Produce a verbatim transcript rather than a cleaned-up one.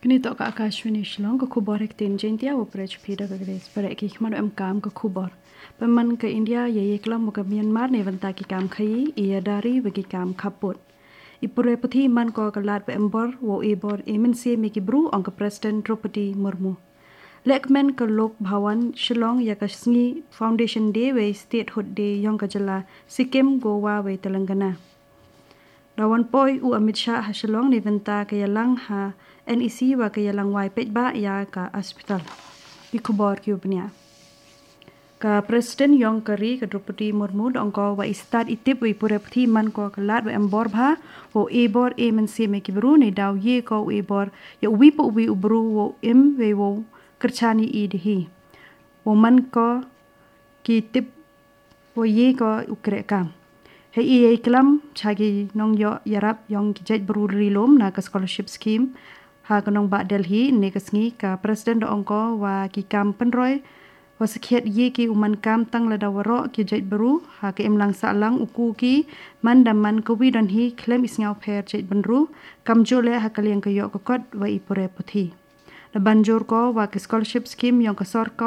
Kanito ka Akashwini Shlong ko kubor hektin jentia wo prech pida ka gres pare ki khman em kam ko kubor paman ke India ye yeklam mo ka Myanmar ne vanta ki kam khai iya dari bagi kam khaput ipure puthi man ko kalat pe embor wo ebor emen se me ki bru ang ka President Draupadi Murmu lekmen ka lok bhawan Shillong ya ka sngi Foundation Day we Statehood Day yong ka jala Sikkim Goa we Telangana Rawan poi u Amit Shah ha Shillong ne vanta ka yalang ha N E C wa ka yalang wai pet ba ya ka hospital di kubor ki upnya ka President yong kari ka Draupadi Murmu dong ko wa istat itip wi pure pthi man ko kalat wa embor bha wo ebor emen se me ki bru ne daw ye ko ebor ya wi pu wi ubru wo em we wo kerchani i de hi wo man ko ki tip wo ye ko ukre ka he i klam chagi nong yo yarap yong ki jet bru rilom na ka scholarship scheme ha kanong ba Delhi ne kasngi ka President dong ko wa ki kam penroi wa sakhiat ye ki uman kam tang la dawaro ki jet bru ha ke emlang sa lang uku ki man daman ko wi don hi claim isngau pher jet benru kam jole ha kaliang ka yo ko kot wa ipure puthi la banjur ko wa ki scholarship scheme yong ka sor